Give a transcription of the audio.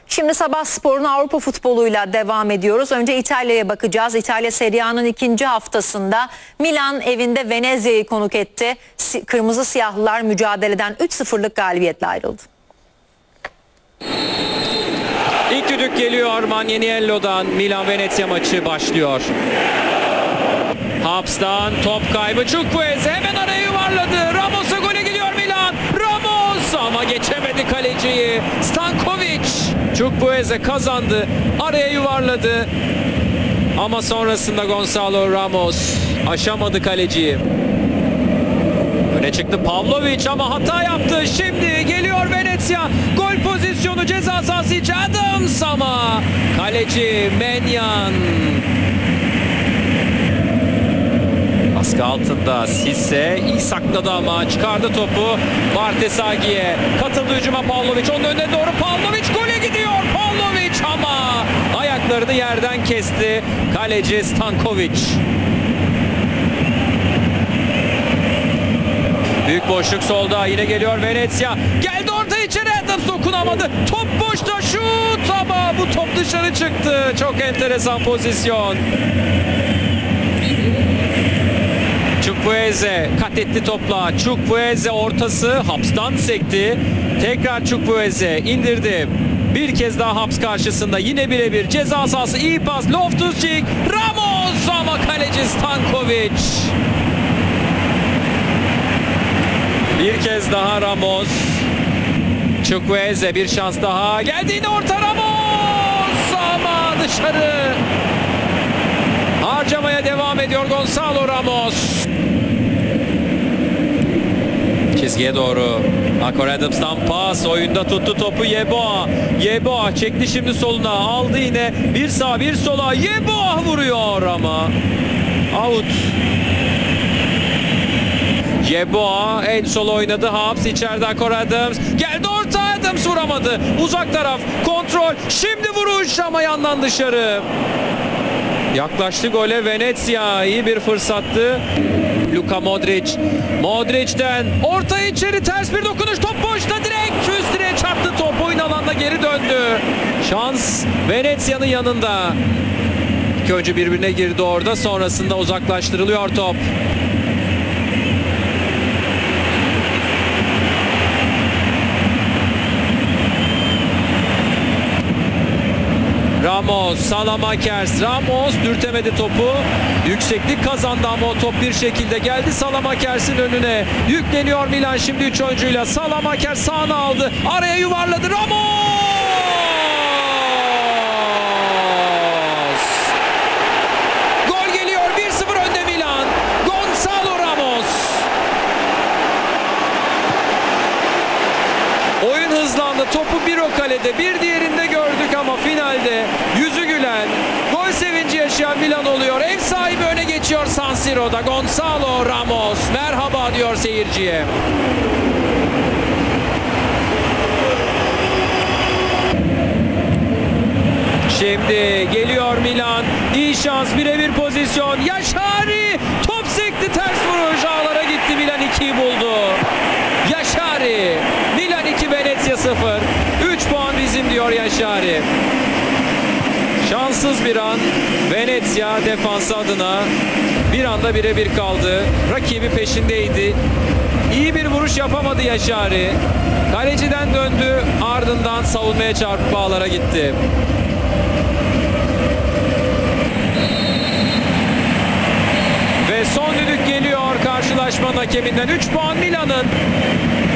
Şimdi Sabah Spor'un Avrupa futboluyla devam ediyoruz. Önce İtalya'ya bakacağız. İtalya Serie A'nın ikinci haftasında Milan evinde Venezia'yı konuk etti. Kırmızı Siyahlılar mücadeleden 3-0'lık galibiyetle ayrıldı. İlk düdük geliyor Manianiello'dan. Milan-Venezia maçı başlıyor. Haps'tan top kaybı. Chukwueze hemen araya yuvarladı. Ramos'a gole gidiyor Milan. Ramos ama geçemedi kaleciyi. Stankovic. Chukwueze kazandı. Araya yuvarladı. Ama sonrasında Gonzalo Ramos aşamadı kaleciyi. Öne çıktı Pavlovic ama hata yaptı. Şimdi geliyor Venezia. Gol pozisyonu ceza sahası içi Adams ama kaleci Menyan. Baskı altında Sisse iyi sakladı ama çıkardı topu Bartesagi'ye. Katıldı hücuma Pavlovic. Onun önüne doğru Pavlovic gole gidiyor. Pavlovic ama ayaklarını yerden kesti kaleci Stankovic. Büyük boşluk solda. Yine geliyor Venezia. Geldi orta içeri. Adams dokunamadı. Top boşta. Şut ama bu top dışarı çıktı. Çok enteresan pozisyon. Chukwueze kat etti topla. Chukwueze ortası Haps'tan sekti. Tekrar Chukwueze indirdi. Bir kez daha Haps karşısında. Yine birebir. Ceza sahası. İyi pas. Loftus-Cheek. Ramos ama kaleci Stankovic. Bir kez daha Ramos. Chukwueze bir şans daha. Geldi yine orta Ramos ama dışarı. Harcamaya devam ediyor Gonzalo Ramos. Çizgiye doğru. Akor Adams'tan pas. Oyunda tuttu topu Yeboah. Yeboah çekti şimdi soluna. Aldı yine. Bir sağ bir sola. Yeboah vuruyor ama out. Yeboah en sol oynadı. Haps içeride Akor Adams. Geldi orta Adams vuramadı. Uzak taraf. Kontrol. Şimdi vuruş ama yandan dışarı. Yaklaştı gole Venezia. İyi bir fırsattı. Luka Modric. Modric'ten orta içeri ters bir dokunuş. Top boşta direkt üst direğe çarptı top. Oyun alanına geri döndü. Şans Venezia'nın yanında. İki oyuncu birbirine girdi orada. Sonrasında uzaklaştırılıyor top. Ramos, Salamakers. Ramos dürtemedi topu. Yükseklik kazandı ama o top bir şekilde geldi Salamakers'in önüne. Yükleniyor Milan şimdi 3 oyuncuyla. Salamakers sağına aldı. Araya yuvarladı. Ramos! Gol geliyor. 1-0 önde Milan. Gonzalo Ramos. Oyun hızlandı. Topu bir o kalede, bir diğerinde gördük ama finalde yüzü gülen, gol sevinci yaşayan Milan oluyor. Ev sahibi öne geçiyor San Siro'da. Gonzalo Ramos merhaba diyor seyirciye. Şimdi geliyor Milan. İyi şans, birebir pozisyon. Yaşari top sekti, ters vuruş ağlara gitti. Milan 2'yi buldu. Yaşari. Milan 2, Venezia 0. 3 puan bizim diyor Yaşari. Şanssız bir an Venezia defansı adına. Bir anda birebir kaldı. Rakibi peşindeydi. İyi bir vuruş yapamadı Yaşari. Kaleciden döndü. Ardından savunmaya çarpıp ağlara gitti. Ve son düdük geliyor karşılaşmanın hakeminden. 3 puan Milan'ın.